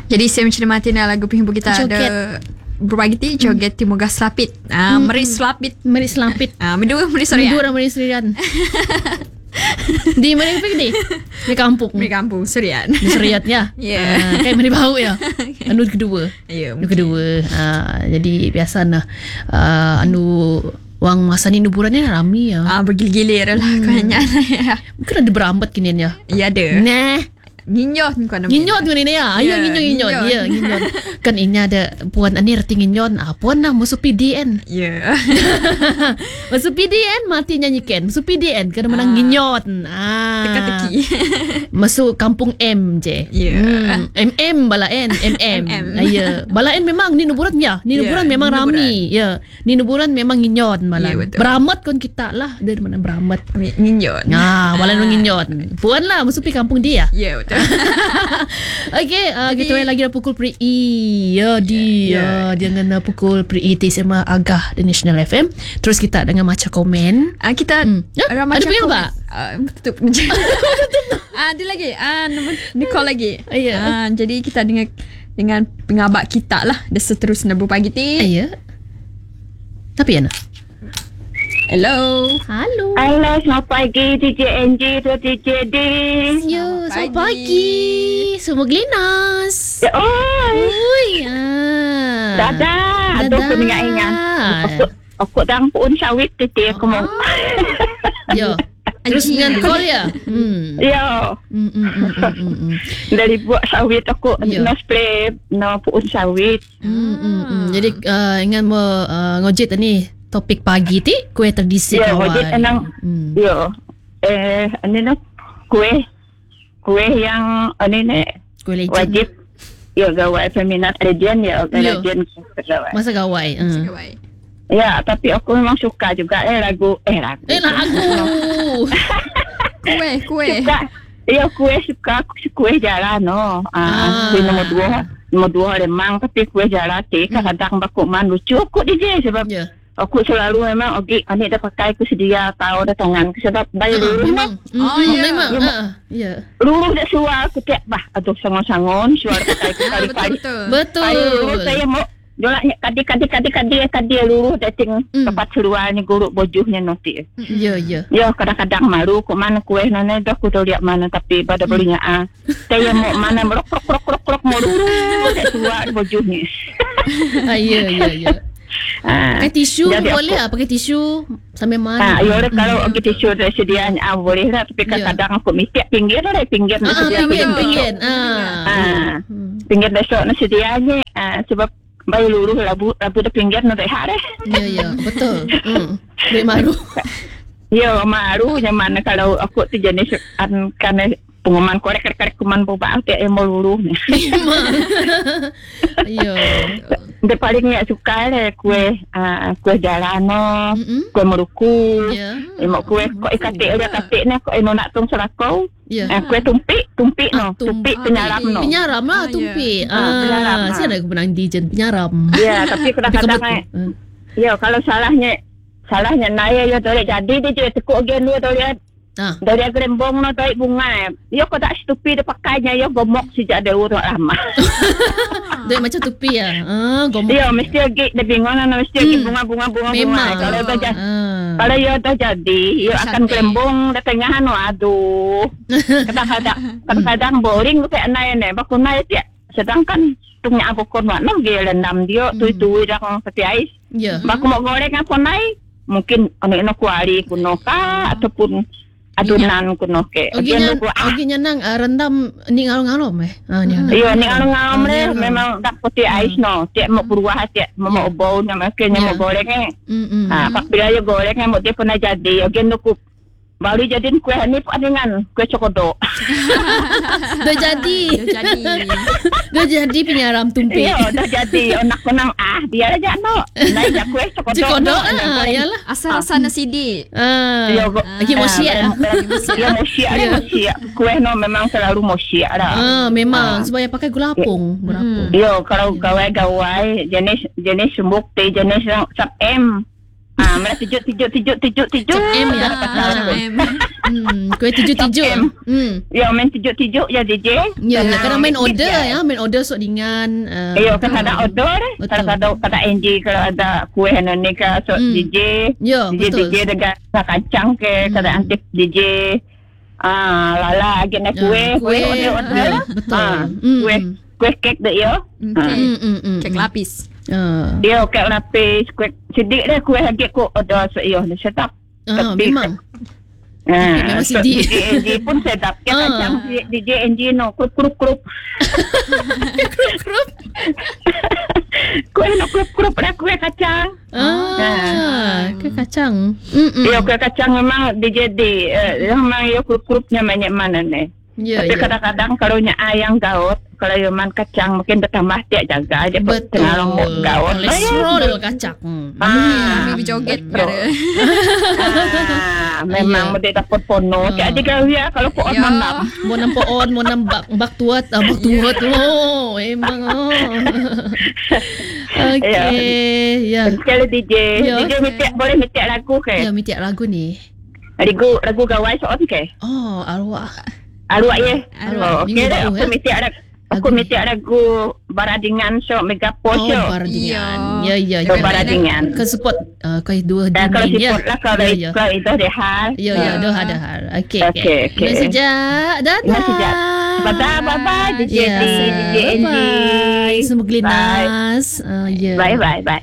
Jadi saya mencermati lagu penghibur kita ada berbagi joget Timoga Selapit. Meris Selapit. Meris Selapit. Medua Meris Surian. Medua Meris Surian. Di mana pergi ni? Di kampung. Di kampung Surian. Di Surian ya. Kayak mana bau ya. Anu kedua. Ya. Anu kedua. Jadi biasa nah anu wang masa ni nuburan ni rami ya. Bergilir-gilir lah kayaknya. Mungkin ada berambat kini ya. Ya ada. Nah. Nginyot kan. Nginyot kan ini ya. Ayo nginyot. Ya, nginyot. Kan ini ada puan anir tingin puan nah musuh PDN. Ya. Musuh PDN mati nyanyikan. Musuh PDN kena menang nginyot. Teka-teki. Masuk kampung M je. Ya. MM balaen MM. Ya. Balaen memang ni nuburan ya. Ni nuburan memang rami. Ya. Ni nuburan memang nginyot malam. Beramat kon kita lah dari mana beramat. Nginyot. Balaen nginyot. Puan lah musuh pi kampung dia. Ya betul. Okay, kita lagi dah pukul PRI. Ya, dia dengan pukul PRI TSMA Agah di National FM. Terus kita dengan macam komen. Kita ada pengen tak? Tutup. Ada lagi. Nicole lagi. Jadi kita dengan pengabak kita lah. Dah seterusnya berpagi ti. Ya. Tapi Ana. Hello. Halo, selamat pagi DJ NG dan DJ D. Ya, selamat pagi. Semua Glinas. Oi. Dadah. Aduh, aku ingat. Aku dah pun sawit tadi aku mau. Ya. Terus dengan call ya? Ya. Dari buat sawit aku nak spray nak pun sawit. Jadi ingat mau ngojek ni. Topik pagi ti kue tradisi kawan. Ya, enang. Ya. Ini nak kue yang ini kue legend. Wajib. Ya, gawai peminat legend ya, legend gawai. Masa gawai. Ya, tapi aku memang suka juga lagu. Kue. Ya, kue suka. Aku kue jalan no. Kue nombor dua memang, tapi kue jalan ti kadang bakuman lucu aku DJ sebab. Aku selalu memang anik dah pakai aku sedia tahu dah tangan aku sedap bayar dulu memang ya dulu dah suar aku tiap aduh sangon-sangon suar pakai aku kali betul saya mau jolaknya kadi dulu dah ting tepat seluarnya guruk bojuhnya nanti ya kadang-kadang malu kok mana kue nana dah aku tahu lihat mana tapi pada belinya saya mau mana merok mau dulu dah suar bojuhnya ya pakai tisu boleh lah pakai tisu sambil mana kalau pakai tisu dah sedianya boleh lah tapi kadang-kadang aku mikir pinggir pinggir besok nak sedianya sebab bayi luluh labu dah pinggir nak rehat ya betul baik maru ya maru yang mana kalau aku tu jenis karena pengumuman korek kuman bubak tiap yang mau luluh ni. Ya. Dia paling tak suka le kue jalano, kue meruku. Mak kue kau katik ni kau nak tung selakau. Kue tumpik no, tumpik penyaram no. Penyaram lah tumpik. Siapa aku menang dijen penyaram. Ya, tapi kadang-kadang ya kalau salahnya naya ya boleh jadi dia tekuk gen dua boleh. Dari gerembong no tarik bunga. Yo kau tak stupid dia pakainya yo gomok sejak ada urut lama. Dia macam tupi ya. Gomok. Yo mesti lagi dia bingung mesti lagi bunga. Memang. Kalau dah jadi. Kalau yo dah jadi, yo akan gerembong dah tengah aduh. Kadang-kadang boring tu kayak naik ni. Bakun naik dia. Sedangkan tungnya apa kon nak dia lendam dia tu dah peti ais. Baku mau goreng apa naik? Mungkin anak kuali kuno ka ataupun adunan kuno ke. Ogi nang rendam ni ngalong-ngalong Iya ni ngalong-ngalong le memang tak putih ais no. Tiap mau berubah tiap mau bau nama kenya mau goreng pak bila yo goreng mau dia pernah jadi. Ogi nuku baru jadiin kue ni dengan kue cokodok. Dah jadi penyaram tumpik. Iya dah jadi anak menang biar aja no. Naik kue cokodok. Yalah asal rasa nasi di. Lagi mosia. Ya mosia. Kue no memang selalu mosia dah. Memang supaya pakai gula apung. Yo kalau gawai jenis sembuk teh jenis sap M. Mana tijuk. M ya. Kuih tijuk. Ya, main tijuk ya DJ. Ya, kadang main order ya, main order sok dengan. Ya, kadang order. Kadang NG kalau ada kuih ni ke sok DJ. Ya, betul. DJ dengan kacang ke, kadang antik DJ. Lala lagi nak kuih order. Betul. Kuih kek tu ya. Kek lapis. Dia kek lapis, kuih sedikit dah kuih lagi ko order sok ya, sedap. Memang. Memang so sedih. DJ pun sedap. Kacang DJ NG no krup. Kuih no krup dah kuih kacang. Kuih kacang. Ya, kuih kacang memang DJ di. Memang ya krup-krupnya banyak mana ni. Tapi kadang-kadang kalau nya ayam gaut, kalau yang kacang mungkin bertambah tiap jaga dia tengah lembut gaut. Kolesterol kacang. Mami berjoget. Memang dia dapat pono. Jadi kalau ya kalau kau orang mau nampak mau nampak bak tuat. Oh, emang. Okay, ya. Sekali DJ boleh minta lagu ke? Ya, minta lagu ni. Lagu gawai soal ke? Oh, arwah ya. Okey, aku minta lagu Baradingan so Megapol so. Baradingan. Ya. Baradingan. Ke support kau dua dan kalau ya. support lah kalau itu ada hal. Ya, dah ada hal. Okey. Okey. Sejak. Dadah. Bye DJ NG. Semua gelinas. Bye.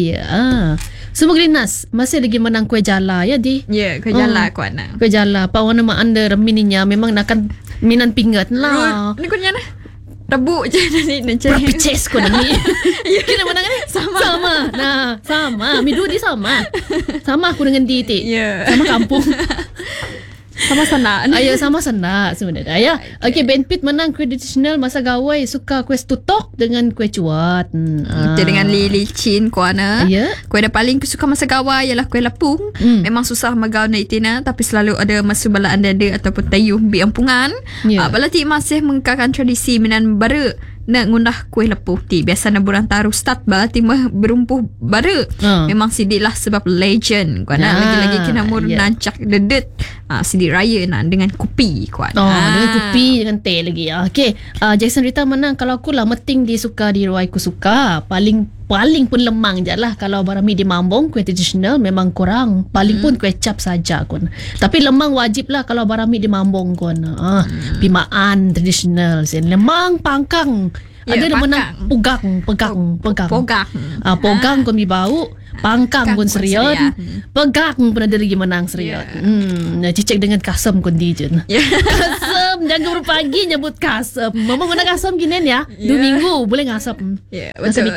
Semua gelinas masih lagi menang kuih jala ya di. Ya, kuih jala kuat nak. Kuih jala pa wana ma anda remininya memang nakkan minan pingat lah. Ni kunya nah. Rebuk je ni berapa pices ko ni. Kena menang ni sama. Nah, sama. Mi dua di sama. Sama aku dengan Titi. Ya. Sama kampung. Sama sana. Sama sana sebenarnya. Ya. Okey, Benpit menang kuih tradisional masa gawai suka kuih tutok dengan kuih cuat. Itu dengan licin kuana. Ya. Kuih yang paling suka masa gawai ialah kuih lapung. Memang susah megau na itina tapi selalu ada masa bala anda ataupun tayuh bi ampungan. Balati masih mengkakan tradisi minan bara nak ngundah kuih lepuh ti. Biasa na bulan taruh start balati mah berumpuh bara. Memang sidiklah sebab legend kuana lagi-lagi kena nancak dedet. Sidik raya nak dengan kopi kuat. Dengan kopi dengan teh lagi. Okey, Jackson Rita menang. Kalau aku lah meting dia suka di ruai ku suka. Paling pun lemang je lah. Kalau barami di Mambong kuih tradisional memang kurang. Paling pun kuih cap saja kun. Tapi lemang wajib lah kalau barami di Mambong kun. Pimaan tradisional. Lemang pangkang. Ada yang menang pegang. Pogang kun bibau. Pangkang kun seriot. Pegang pun ada lagi menang seriot. Cicek dengan kasam kun dijen. Kasam jangan berpagi nyebut kasam. Mama guna kasam ginian ya. 2 minggu boleh ngasap. Betul.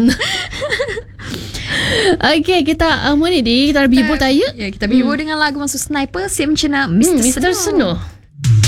Okey, kita kita berhibur tayo. Kita berhibur dengan lagu masuk Sniper Sim Cina Mr. Snow.